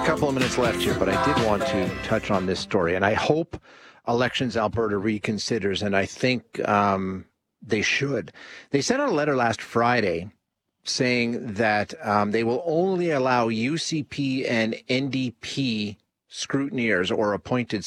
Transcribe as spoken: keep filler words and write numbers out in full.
couple of minutes left here, but I did want to touch on this story, and I hope Elections Alberta reconsiders, and I think um, they should. They sent out a letter last Friday saying that um, they will only allow U C P and N D P scrutineers or appointed